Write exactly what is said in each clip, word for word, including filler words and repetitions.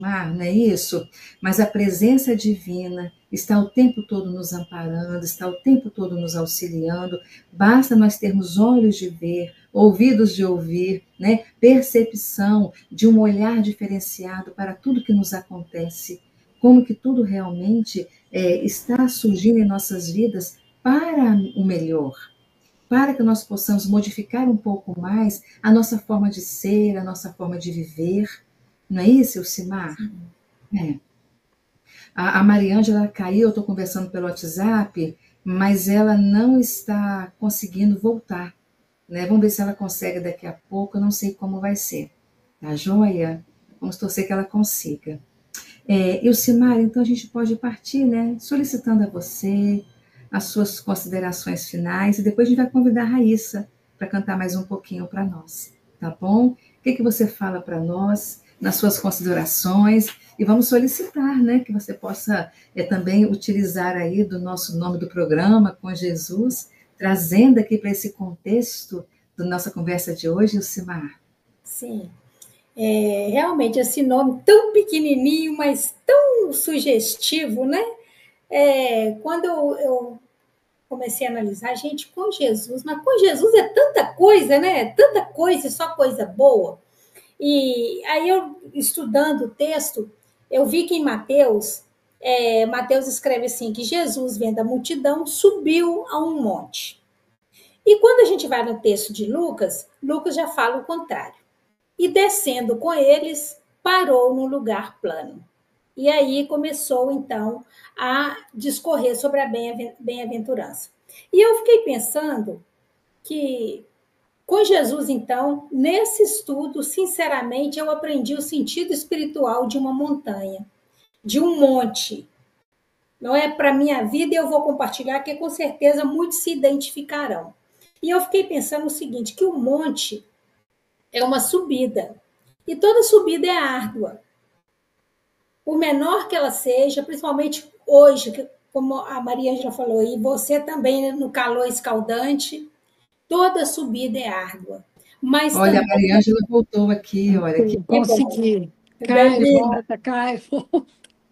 mar, não é isso? Mas a presença divina está o tempo todo nos amparando, está o tempo todo nos auxiliando. Basta nós termos olhos de ver, ouvidos de ouvir, né? Percepção de um olhar diferenciado para tudo que nos acontece, como que tudo realmente é, está surgindo em nossas vidas para o melhor, para que nós possamos modificar um pouco mais a nossa forma de ser, a nossa forma de viver. Não é isso, Elcimar? Sim. É. A, a Mariângela caiu, eu estou conversando pelo WhatsApp, mas ela não está conseguindo voltar. Né? Vamos ver se ela consegue daqui a pouco, eu não sei como vai ser. Tá joia? Vamos torcer que ela consiga. É, Elcimar, então a gente pode partir, né? Solicitando a você as suas considerações finais e depois a gente vai convidar a Raíssa para cantar mais um pouquinho para nós, tá bom? O que, que você fala para nós nas suas considerações e vamos solicitar, né, que você possa é, também utilizar aí do nosso nome do programa com Jesus, trazendo aqui para esse contexto da nossa conversa de hoje, Elcimar. Sim. É, realmente, esse nome tão pequenininho, mas tão sugestivo, né? É, quando eu, eu comecei a analisar, gente, com Jesus, mas com Jesus é tanta coisa, né? Tanta coisa, só coisa boa. E aí eu, estudando o texto, eu vi que em Mateus, é, Mateus escreve assim, que Jesus, vendo a multidão, subiu a um monte. E quando a gente vai no texto de Lucas, Lucas já fala o contrário. E descendo com eles, parou num lugar plano. E aí começou, então, a discorrer sobre a bem-aventurança. E eu fiquei pensando que, com Jesus, então, nesse estudo, sinceramente, eu aprendi o sentido espiritual de uma montanha, de um monte. Não é para a minha vida e eu vou compartilhar, que com certeza muitos se identificarão. E eu fiquei pensando o seguinte, que o monte é uma subida. E toda subida é árdua. Por menor que ela seja, principalmente hoje, como a Maria já falou, e você também no calor escaldante, toda subida é árdua. Mas Olha, a também Mariângela voltou aqui, olha que é bom. Consegui. Cai, Belina. volta, cai, volta.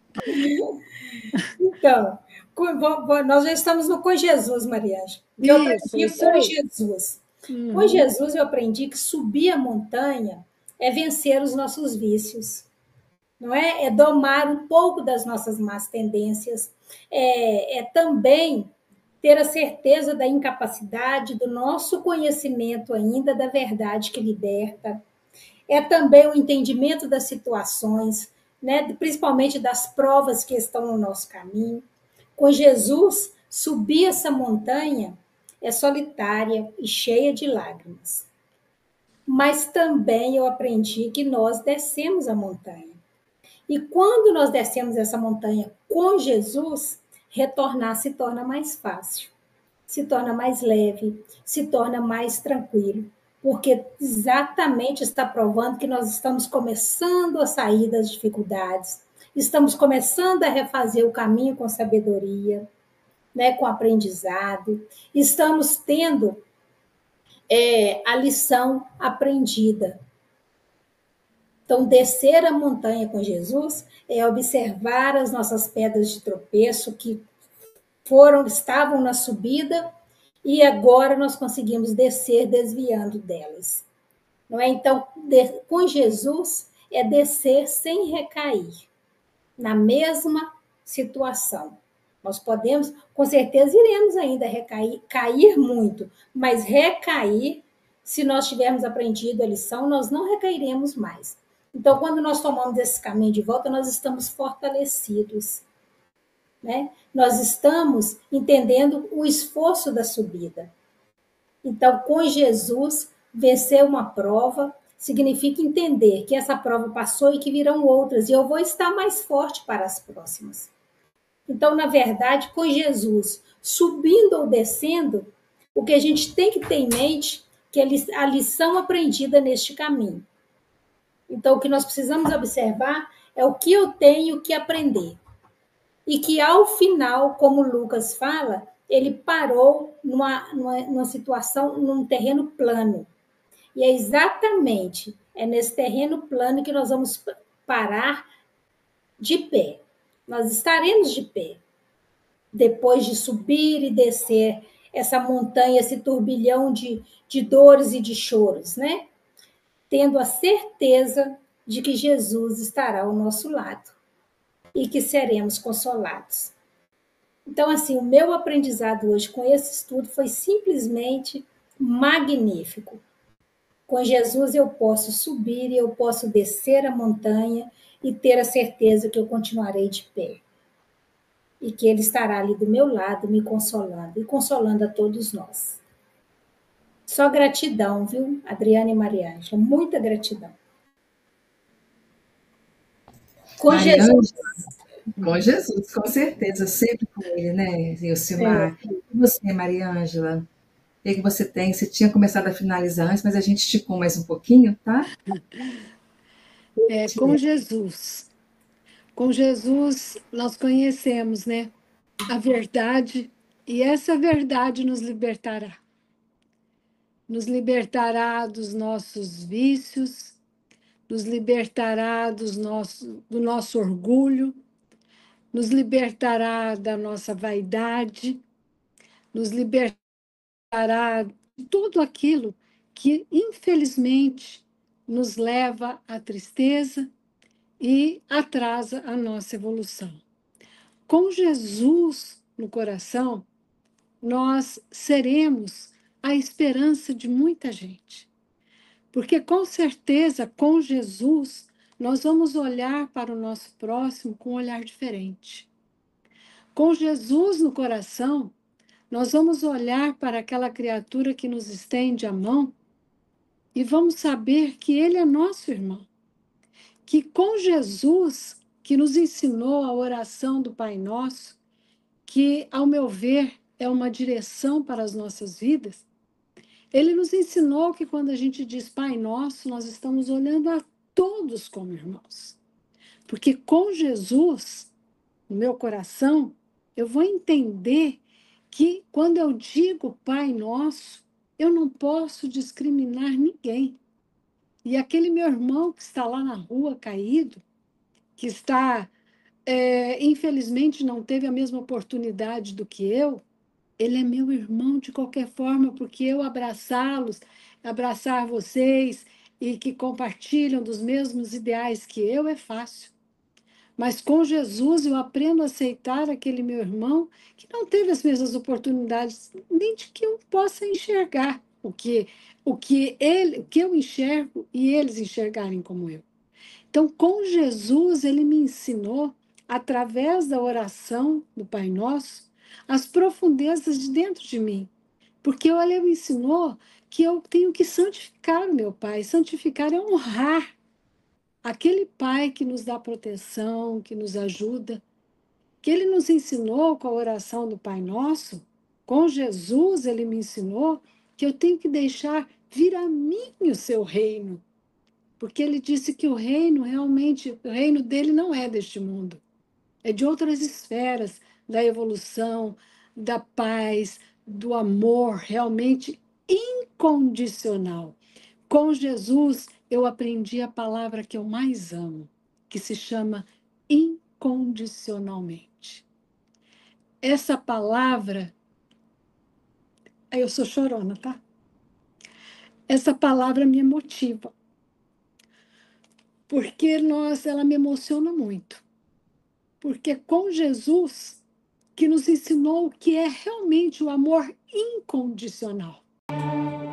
Então, nós já estamos no com Jesus, Maria. Que eu Isso, aprendi isso com aí. Jesus. Com Uhum. Jesus eu aprendi que subir a montanha é vencer os nossos vícios. Não é? É domar um pouco das nossas más tendências, é, é também ter a certeza da incapacidade do nosso conhecimento ainda da verdade que liberta, é também o entendimento das situações, né, principalmente das provas que estão no nosso caminho. Com Jesus, subir essa montanha é solitária e cheia de lágrimas. Mas também eu aprendi que nós descemos a montanha. E quando nós descemos essa montanha com Jesus, retornar se torna mais fácil, se torna mais leve, se torna mais tranquilo, porque exatamente está provando que nós estamos começando a sair das dificuldades, estamos começando a refazer o caminho com sabedoria, né, com aprendizado, estamos tendo é, a lição aprendida. Então, descer a montanha com Jesus é observar as nossas pedras de tropeço que foram, estavam na subida e agora nós conseguimos descer desviando delas. Não é? Então, de, com Jesus é descer sem recair na mesma situação. Nós podemos, com certeza, iremos ainda recair, cair muito, mas recair, se nós tivermos aprendido a lição, nós não recairemos mais. Então, quando nós tomamos esse caminho de volta, nós estamos fortalecidos. Né? Nós estamos entendendo o esforço da subida. Então, com Jesus, vencer uma prova significa entender que essa prova passou e que virão outras, e eu vou estar mais forte para as próximas. Então, na verdade, com Jesus, subindo ou descendo, o que a gente tem que ter em mente é a lição aprendida neste caminho. Então, o que nós precisamos observar é o que eu tenho que aprender. E que, ao final, como Lucas fala, ele parou numa, numa, numa situação, num terreno plano. E é exatamente é nesse terreno plano que nós vamos parar de pé. Nós estaremos de pé. Depois de subir e descer essa montanha, esse turbilhão de, de dores e de choros, né? Tendo a certeza de que Jesus estará ao nosso lado e que seremos consolados. Então, assim, o meu aprendizado hoje com esse estudo foi simplesmente magnífico. Com Jesus eu posso subir e eu posso descer a montanha e ter a certeza que eu continuarei de pé. E que Ele estará ali do meu lado, me consolando e consolando a todos nós. Só gratidão, viu, Adriana e Mariângela? Muita gratidão. Com Mariângela, Jesus. com Jesus, com certeza, sempre com ele, né, Ilcimar? É. E você, Mariângela? O que você tem? Você tinha começado a finalizar antes, mas a gente esticou mais um pouquinho, tá? É, com Jesus. Com Jesus, nós conhecemos, né, a verdade, e essa verdade nos libertará. Nos libertará dos nossos vícios, nos libertará dos nosso, do nosso orgulho, nos libertará da nossa vaidade, nos libertará de tudo aquilo que, infelizmente, nos leva à tristeza e atrasa a nossa evolução. Com Jesus no coração, nós seremos a esperança de muita gente. Porque, com certeza, com Jesus, nós vamos olhar para o nosso próximo com um olhar diferente. Com Jesus no coração, nós vamos olhar para aquela criatura que nos estende a mão e vamos saber que ele é nosso irmão. Que com Jesus, que nos ensinou a oração do Pai Nosso, que, ao meu ver, é uma direção para as nossas vidas, ele nos ensinou que quando a gente diz Pai Nosso, nós estamos olhando a todos como irmãos. Porque com Jesus, no meu coração, eu vou entender que quando eu digo Pai Nosso, eu não posso discriminar ninguém. E aquele meu irmão que está lá na rua caído, que está, é, infelizmente, não teve a mesma oportunidade do que eu, ele é meu irmão de qualquer forma, porque eu abraçá-los, abraçar vocês e que compartilham dos mesmos ideais que eu é fácil. Mas com Jesus eu aprendo a aceitar aquele meu irmão que não teve as mesmas oportunidades, nem de que eu possa enxergar o que, o que, ele, o que eu enxergo e eles enxergarem como eu. Então, com Jesus, ele me ensinou, através da oração do Pai Nosso, as profundezas de dentro de mim. Porque ele me ensinou que eu tenho que santificar o meu Pai. Santificar é honrar aquele Pai que nos dá proteção, que nos ajuda. Que ele nos ensinou com a oração do Pai Nosso, com Jesus, ele me ensinou que eu tenho que deixar vir a mim o seu reino. Porque ele disse que o reino, realmente, o reino dele não é deste mundo. É de outras esferas, da evolução, da paz, do amor realmente incondicional. Com Jesus, eu aprendi a palavra que eu mais amo, que se chama incondicionalmente. Essa palavra, eu sou chorona, tá? Essa palavra me motiva, porque nós, ela me emociona muito. Porque com Jesus, que nos ensinou o que é realmente o amor incondicional.